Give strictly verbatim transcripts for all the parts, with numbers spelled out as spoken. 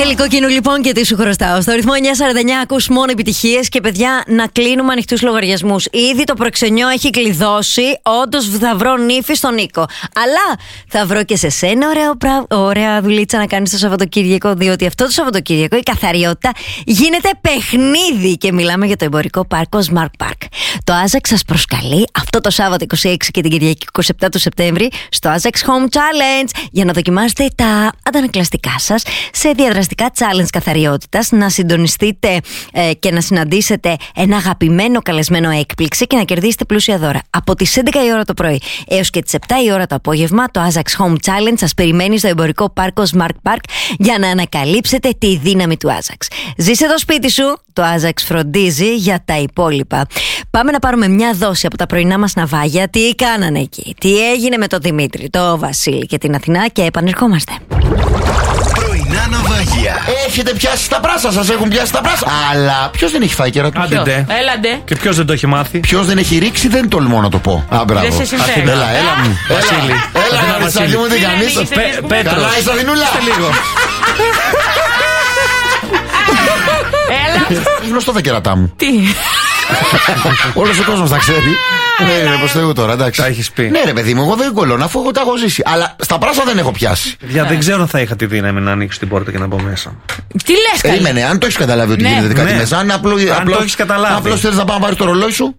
Τελικό κοινού λοιπόν και τι σου χρωστάω. Στο ρυθμό εννιά σαράντα εννιά ακούς μόνο επιτυχίες και παιδιά να κλείνουμε ανοιχτούς λογαριασμούς. Ήδη το προξενιό έχει κλειδώσει. Όντως θα βρω νύφη στον Νίκο. Αλλά θα βρω και σε σένα ωραίο πρα... ωραία δουλίτσα να κάνεις το Σαββατοκύριακο. Διότι αυτό το Σαββατοκύριακο η καθαριότητα γίνεται παιχνίδι. Και μιλάμε για το εμπορικό πάρκο Smart Park. Το Άζαξ σας προσκαλεί αυτό το Σάββατο είκοσι έξι και την Κυριακή είκοσι επτά του Σεπτέμβρη στο Άζαξ Home Challenge για να δοκιμάσετε τα αντανακλαστικά σας σε διαδραστικά challenge καθαριότητας, να συντονιστείτε ε, και να συναντήσετε ένα αγαπημένο καλεσμένο έκπληξη και να κερδίσετε πλούσια δώρα. Από τις έντεκα η ώρα το πρωί έως και τις επτά η ώρα το απόγευμα, το Άζαξ Home Challenge σας περιμένει στο εμπορικό πάρκο Smart Park για να ανακαλύψετε τη δύναμη του Άζαξ. Ζήσε το σπίτι σου, το Άζαξ φροντίζει για τα υπόλοιπα. Πάμε να πάρουμε μια δόση από τα πρωινά μας ναυάγια. Τι κάνανε εκεί, τι έγινε με τον Δημήτρη, τον Βασίλη και την Αθηνά και επανερχόμαστε. Πρωινά ναυάγια. Έχετε πιάσει τα πράσα, σας έχουν πιάσει τα πράσα. Αλλά ποιος δεν έχει φάει κερατό? Άντε. Έλαντε. Και ποιος δεν το έχει μάθει? Ποιος δεν έχει ρίξει, δεν τολμώ να το πω. Α, μπράβο. Δεν σε συμφέρει. Έλα, έλα μου. Βασίλη. Έλα, έλα, Βασίλη μου, τι κάνεις? Πέτρος. Καλά, είσαι Αθηνούλα? λίγο. Έλα. Γνωστό τα κερατά μου. Τι. Όλος ο κόσμος τα ξέρει. Ναι, ναι, πως Θεού τώρα, εντάξει. Τα έχεις πει. Ναι, ρε παιδί μου, εγώ δεν κολλώ, αφού εγώ τα έχω ζήσει. Αλλά στα πράσα δεν έχω πιάσει. Για δεν ξέρω αν θα είχα τη δύναμη να ανοίξω την πόρτα και να μπω μέσα. Τι λες, καλή. Περίμενε, αν το έχεις καταλάβει ότι Ναι. γίνεται κάτι Ναι. μέσα, αν απλό, Αν απλώς- το έχεις καταλάβει. απλώς θέλεις να πάμε να πάρεις το ρολόι σου.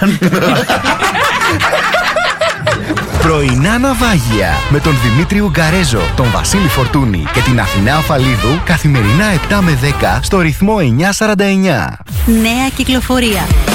Πρωινά ναυάγια με τον Δημήτρη Ουγκαρέζο, τον Βασίλη Φορτούνη και την Αθηνά Αφαλίδου καθημερινά επτά με δέκα στο ρυθμό εννιά σαράντα εννιά. Νέα κυκλοφορία.